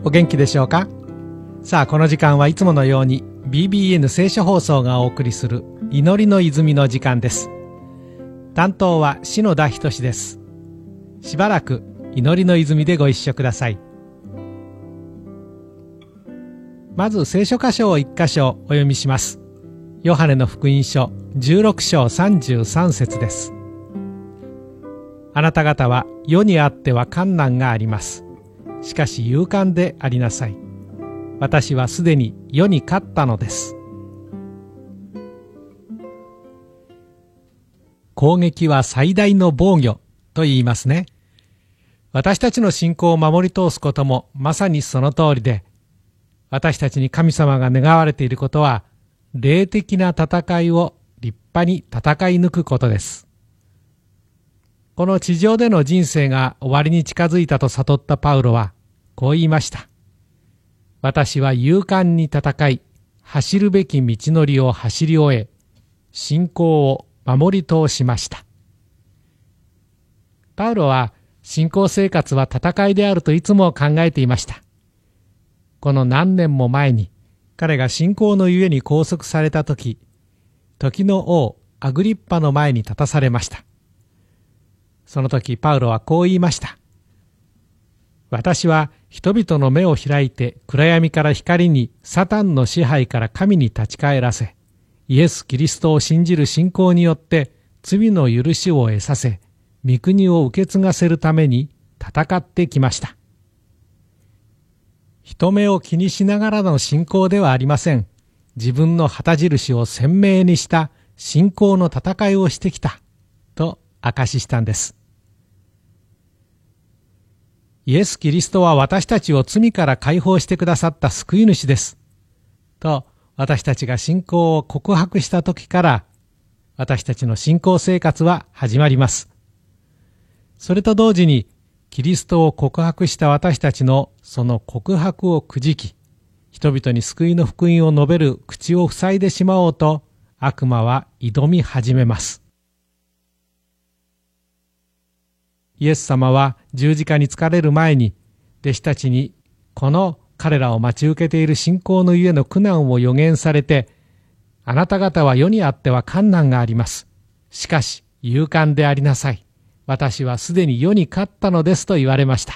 お元気でしょうか。さあ、この時間はいつものように BBN 聖書放送がお送りする祈りの泉の時間です。担当は篠田仁です。しばらく祈りの泉でご一緒ください。まず聖書箇所を一箇所お読みします。ヨハネの福音書16章33節です。あなた方は世にあっては困難があります。しかし勇敢でありなさい。私はすでに世に勝ったのです。攻撃は最大の防御と言いますね。私たちの信仰を守り通すこともまさにその通りで、私たちに神様が願われていることは、霊的な戦いを立派に戦い抜くことです。この地上での人生が終わりに近づいたと悟ったパウロは、こう言いました。私は勇敢に戦い、走るべき道のりを走り終え、信仰を守り通しました。パウロは信仰生活は戦いであるといつも考えていました。この何年も前に彼が信仰のゆえに拘束された時の王アグリッパの前に立たされました。その時パウロはこう言いました。私は人々の目を開いて暗闇から光にサタンの支配から神に立ち返らせ、イエス・キリストを信じる信仰によって罪の許しを得させ、御国を受け継がせるために戦ってきました。人目を気にしながらの信仰ではありません。自分の旗印を鮮明にした信仰の戦いをしてきたと証ししたんです。イエス・キリストは私たちを罪から解放してくださった救い主です。と私たちが信仰を告白した時から私たちの信仰生活は始まります。それと同時にキリストを告白した私たちのその告白をくじき、人々に救いの福音を述べる口を塞いでしまおうと悪魔は挑み始めます。イエス様は十字架につかれる前に弟子たちにこの彼らを待ち受けている信仰のゆえの苦難を予言されて、あなた方は世にあっては困難があります。しかし勇敢でありなさい。私はすでに世に勝ったのですと言われました。